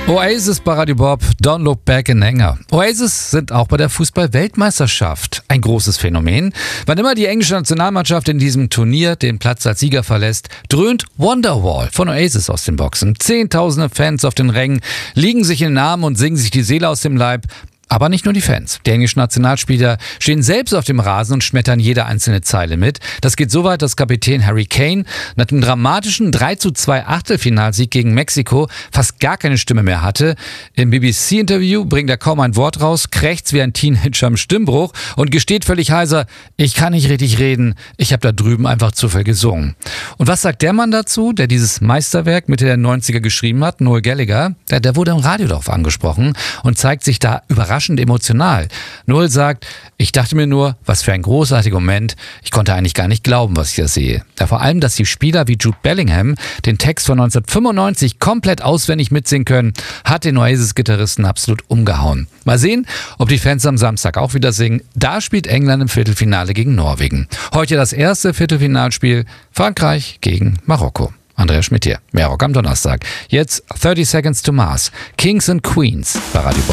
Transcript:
Oasis bei Radio Bob, Don't Look Back in Anger. Oasis sind auch bei der Fußball-Weltmeisterschaft ein großes Phänomen. Wann immer die englische Nationalmannschaft in diesem Turnier den Platz als Sieger verlässt, dröhnt Wonderwall von Oasis aus den Boxen. Zehntausende Fans auf den Rängen liegen sich in den Armen und singen sich die Seele aus dem Leib. Aber nicht nur die Fans. Die englischen Nationalspieler stehen selbst auf dem Rasen und schmettern jede einzelne Zeile mit. Das geht so weit, dass Kapitän Harry Kane nach dem dramatischen 3:2 Achtelfinalsieg gegen Mexiko fast gar keine Stimme mehr hatte. Im BBC-Interview bringt er kaum ein Wort raus, krächzt wie ein Teenager im Stimmbruch und gesteht völlig heiser: Ich kann nicht richtig reden, ich habe da drüben einfach zu viel gesungen. Und was sagt der Mann dazu, der dieses Meisterwerk Mitte der 90er geschrieben hat? Noel Gallagher. Der wurde im Radio darauf angesprochen und zeigt sich da überraschend emotional. Noel sagt: Ich dachte mir nur, was für ein großartiger Moment. Ich konnte eigentlich gar nicht glauben, was ich da sehe. Ja, vor allem, dass die Spieler wie Jude Bellingham den Text von 1995 komplett auswendig mitsingen können, hat den Oasis-Gitarristen absolut umgehauen. Mal sehen, ob die Fans am Samstag auch wieder singen. Da spielt England im Viertelfinale gegen Norwegen. Heute das erste Viertelfinalspiel: Frankreich gegen Marokko. Andreas Schmidt hier. Mehr Rock am Donnerstag. Jetzt 30 Seconds to Mars. Kings and Queens bei Radio Bob.